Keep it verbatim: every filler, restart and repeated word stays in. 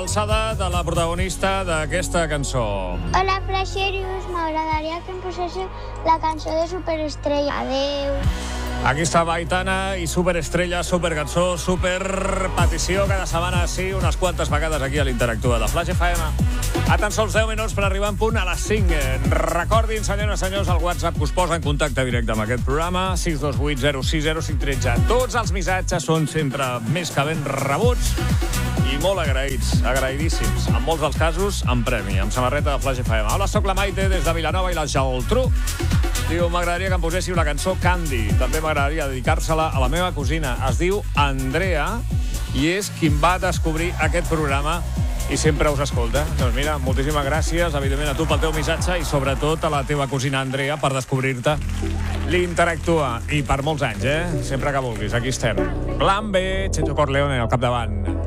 Alçada de la protagonista d'aquesta cançó. Hola, Flaixerius. M'agradaria que em poséssiu la cançó de Superestrella. Adeu. Aquí està Aitana i Superestrella, supercançó, superpetició cada setmana, sí, unes quantes vegades aquí a l'Interactua de Flaix F M. A tan sols deu minuts per arribar en punt a les cinc. Recordin, senyores i senyors, el WhatsApp que us posa en contacte directe amb aquest programa, sis dos vuit zero sis zero cinc un tres. Tots els missatges són sempre més que ben rebuts i molt agraïts, agraïdíssims. En molts dels casos, amb premi, amb samarreta de Flaix F M. Hola, soc la Maite, des de Vilanova i la Geltrú. Diu, m'agradaria que em poséssiu la cançó Candy. També m'agradaria dedicar-se-la a la meva cosina. Es diu Andrea i és qui em va descobrir aquest programa i sempre us escolta. Doncs mira, moltíssimes gràcies, evidentment, a tu pel teu missatge i sobretot a la teva cosina Andrea per descobrir-te l'Interactua. I per molts anys, eh? Sempre que vulguis, aquí estem. Plan B, Checho Corleone al capdavant.